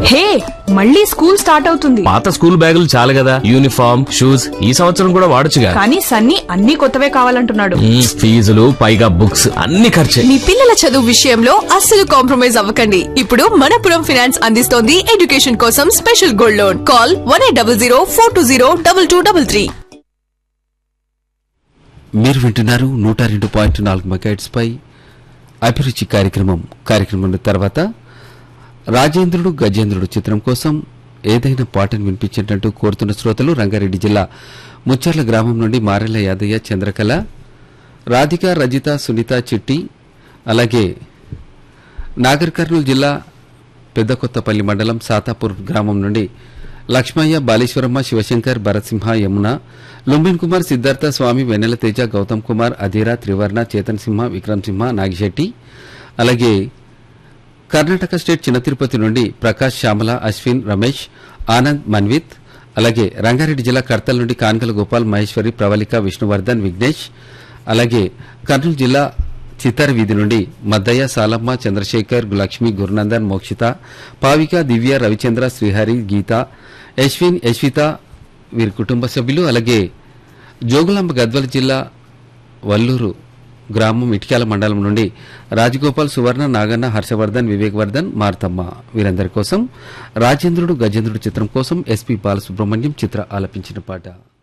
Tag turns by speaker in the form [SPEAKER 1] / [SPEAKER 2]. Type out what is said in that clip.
[SPEAKER 1] హే, మళ్ళీ school start అవుతుంది.
[SPEAKER 2] పాత స్కూల్ బ్యాగులు చాలు కదా, యూనిఫామ్ షూస్ ఈ సంవత్సరం కూడా వాడొచ్చుగా.
[SPEAKER 1] కానీ సన్నీ అన్ని కొత్తవే కావాలంటున్నాడు.
[SPEAKER 2] ఫీజులు పైగా బుక్స్ అన్ని ఖర్చే.
[SPEAKER 3] మీ పిల్లల చదువు విషయంలో అస్సలు కాంప్రమైజ్ అవ్వకండి. ఇప్పుడు మనపురం ఫైనాన్స్ అందిస్తోంది ఎడ్యుకేషన్ కోసం స్పెషల్ గోల్డ్ లోన్. కాల్ 1800-420-2233.
[SPEAKER 4] మీరు వింటున్నారు 102.4 మెగాహెర్ట్జ్ పై అభిరుచి కార్యక్రమం తర్వాత రాజేంద్రుడు గజేంద్రుడు చిత్రం కోసం ఏదైనా పాటను వినిపించేటట్టు కోరుతున్న శ్రోతలు రంగారెడ్డి జిల్లా ముచ్చర్ల గ్రామం నుండి మారెల్ల యాదయ్య, చంద్రకళ, రాధిక, రజిత, సునీత, చిట్టి, అలాగే నాగర్ కర్నూలు జిల్లా పెద్దకొత్తపల్లి మండలం సాతాపూర్ గ్రామం నుండి లక్ష్మయ్య, బాలేశ్వరమ్మ, శివశంకర్, భరత్సింహ, యమున, లుంబిన్ కుమార్, సిద్ధార్థ, స్వామి, వెన్నెల తేజ, గౌతమ్ కుమార్, అధీర, త్రివర్ణ, చేతన్ సింహ, విక్రమ్ సింహ, నాగిశెట్టి, అలాగే కర్ణాటక స్టేట్ చిన్న తిరుపతి నుండి ప్రకాష్, శ్యామల, అశ్విన్, రమేష్, ఆనంద్, మన్విత్, అలాగే రంగారెడ్డి జిల్లా కర్తల్ నుండి కాన్కల గోపాల్, మహేశ్వరి, ప్రవళిక, విష్ణువర్ధన్, విఘ్నేష్, అలాగే కర్నూలు జిల్లా చిత్తార వీధి నుండి మద్దయ్య, సాలమ్మ, చంద్రశేఖర్, లక్ష్మి, గురునందన్, మోక్షిత, పావిక, దివ్య, రవిచంద్ర, శ్రీహరి, గీత, యశ్విన్, యశ్విత, వీరి కుటుంబ సభ్యులు, అలాగే జోగులాంబ గద్వాల జిల్లా వల్లూరు గ్రామం ఇటిక్యాల మండలం నుండి రాజగోపాల్, సువర్ణ, నాగన్న, హర్షవర్ధన్, వివేకవర్ధన్, మార్తమ్మ, వీరందరి కోసం రాజేంద్రుడు గజేంద్రుడు చిత్రం కోసం ఎస్పీ బాలసుబ్రహ్మణ్యం చిత్ర ఆలపించిన పాట.